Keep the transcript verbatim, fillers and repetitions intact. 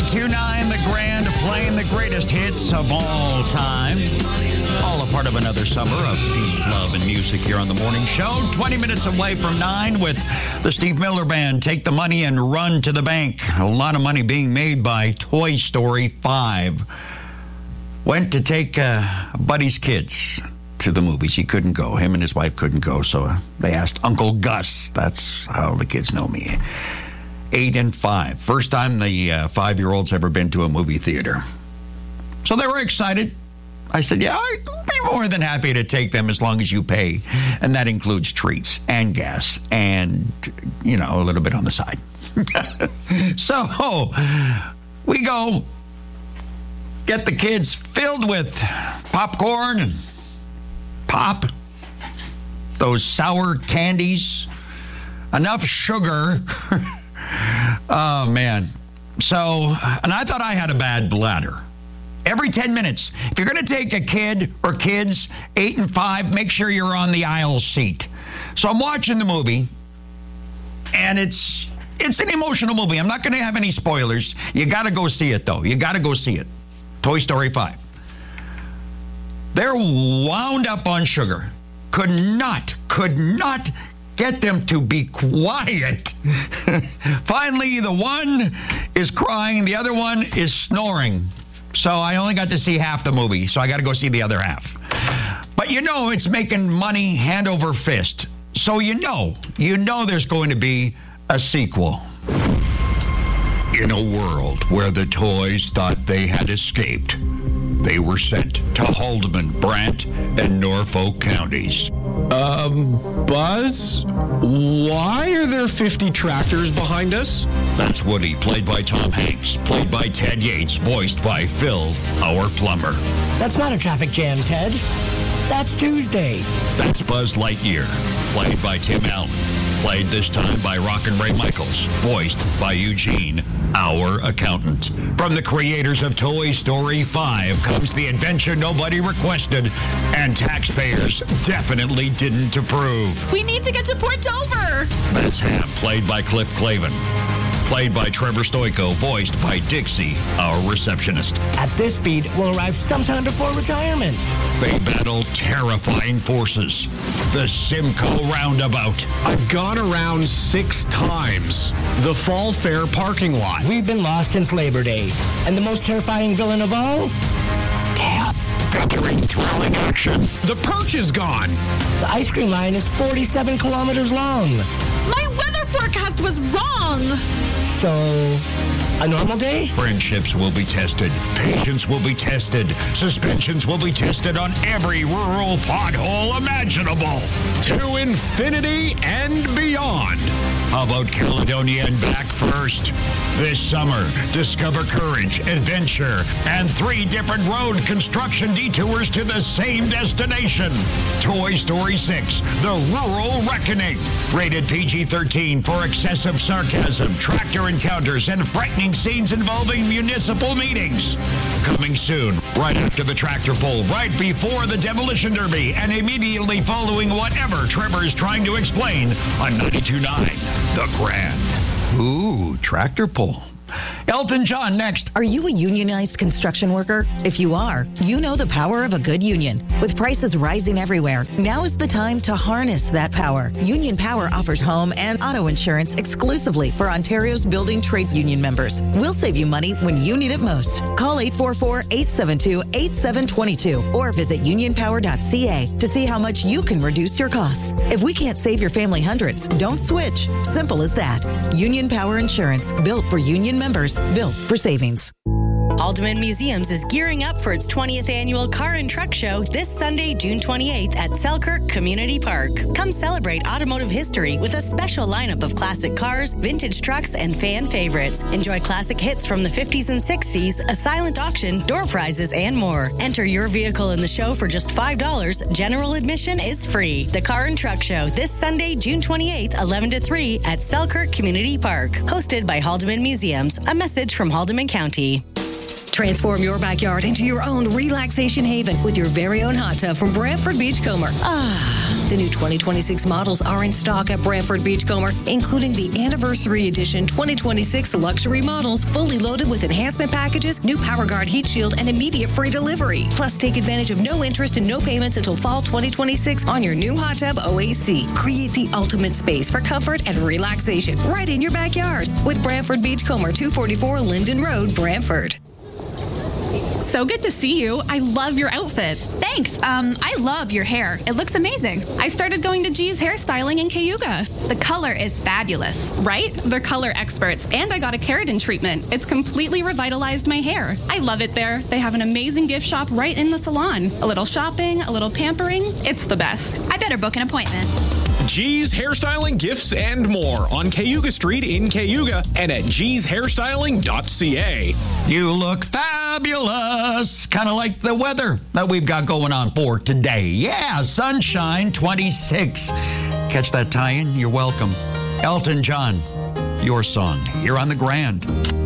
ninety-two point nine The Grand, playing the greatest hits of all time. All a part of another summer of peace, love, and music here on The Morning Show. twenty minutes away from nine with the Steve Miller Band. Take the money and run to the bank. A lot of money being made by Toy Story five. Went to take uh, Buddy's kids to the movies. He couldn't go. Him and his wife couldn't go, so they asked Uncle Gus. That's how the kids know me. Eight and five. First time the uh, five-year-old's ever been to a movie theater. So they were excited. I said, yeah, I'd be more than happy to take them as long as you pay. And that includes treats and gas and, you know, a little bit on the side. So we go get the kids filled with popcorn and pop, those sour candies, enough sugar. Oh, man. So, and I thought I had a bad bladder. Every ten minutes, if you're going to take a kid or kids, eight and five, make sure you're on the aisle seat. So I'm watching the movie, and it's it's an emotional movie. I'm not going to have any spoilers. You got to go see it, though. You got to go see it. Toy Story five. They're wound up on sugar. Could not, could not get them to be quiet. Finally, the one is crying, the other one is snoring. So I only got to see half the movie, so I got to go see the other half. But you know it's making money hand over fist. So you know, you know there's going to be a sequel. In a world where the toys thought they had escaped, they were sent to Haldeman, Brant, and Norfolk counties. Um, Buzz, why are there fifty tractors behind us? That's Woody, played by Tom Hanks, played by Ted Yates, voiced by Phil, our plumber. That's not a traffic jam, Ted. That's Tuesday. That's Buzz Lightyear, played by Tim Allen, played this time by Rockin' Ray Michaels, voiced by Eugene, our accountant. From the creators of Toy Story five comes the adventure nobody requested and taxpayers definitely didn't approve. We need to get to Port Dover. That's Ham, played by Cliff Clavin, played by Trevor Stoico, voiced by Dixie, our receptionist. At this speed, we'll arrive sometime before retirement. They battle terrifying forces. The Simcoe Roundabout. I've gone around six times. The Fall Fair parking lot. We've been lost since Labor Day. And the most terrifying villain of all? Cap. Featuring thrilling action. The perch is gone. The ice cream line is forty-seven kilometers long. My weather forecast was wrong. So, a normal day? Friendships will be tested. Patience will be tested. Suspensions will be tested on every rural pothole imaginable. To infinity and beyond. How about Caledonia and back first? This summer, discover courage, adventure, and three different road construction detours to the same destination. Toy Story six, The Rural Reckoning. Rated P G thirteen for excessive sarcasm, tractor encounters, and frightening scenes involving municipal meetings. Coming soon, right after the tractor pull, right before the demolition derby, and immediately following whatever Trevor is trying to explain on ninety-two point nine The Grand. Ooh, tractor pull. Elton John next. Are you a unionized construction worker? If you are, you know the power of a good union. With prices rising everywhere, now is the time to harness that power. Union Power offers home and auto insurance exclusively for Ontario's building trades union members. We'll save you money when you need it most. Call eight four four, eight seven two, eight seven two two or visit union power dot c a to see how much you can reduce your costs. If we can't save your family hundreds, don't switch. Simple as that. Union Power Insurance, built for union members, built for savings. Haldeman Museums is gearing up for its twentieth annual Car and Truck Show this Sunday, June twenty-eighth at Selkirk Community Park. Come celebrate automotive history with a special lineup of classic cars, vintage trucks, and fan favorites. Enjoy classic hits from the fifties and sixties, a silent auction, door prizes, and more. Enter your vehicle in the show for just five dollars. General admission is free. The Car and Truck Show this Sunday, June twenty-eighth, eleven to three at Selkirk Community Park. Hosted by Haldeman Museums. A message from Haldeman County. Transform your backyard into your own relaxation haven with your very own hot tub from Brantford Beachcomber. Ah. The new twenty twenty-six models are in stock at Brantford Beachcomber, including the Anniversary Edition twenty twenty-six luxury models, fully loaded with enhancement packages, new PowerGuard heat shield, and immediate free delivery. Plus, take advantage of no interest and no payments until fall twenty twenty-six on your new hot tub O A C. Create the ultimate space for comfort and relaxation right in your backyard with Brantford Beachcomber, two forty-four Linden Road, Brantford. So good to see you. I love your outfit. Thanks. Um, I love your hair. It looks amazing. I started going to G's Hairstyling in Cayuga. The color is fabulous. Right? They're color experts, and I got a keratin treatment. It's completely revitalized my hair. I love it there. They have an amazing gift shop right in the salon. A little shopping, a little pampering. It's the best. I better book an appointment. G's Hairstyling, Gifts, and more on Cayuga Street in Cayuga and at gees hairstyling dot c a. You look fabulous. Kind of like the weather that we've got going on for today. Yeah, sunshine, twenty-six. Catch that tie-in? You're welcome. Elton John, your song. You're on the Grand.